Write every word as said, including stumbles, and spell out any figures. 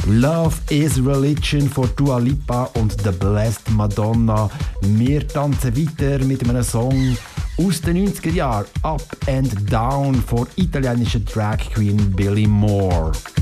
Love is Religion von Dua Lipa und The Blessed Madonna. Wir tanzen weiter mit einem Song aus den neunziger Jahren, Up and Down von italienischer Drag Queen Billy Moore.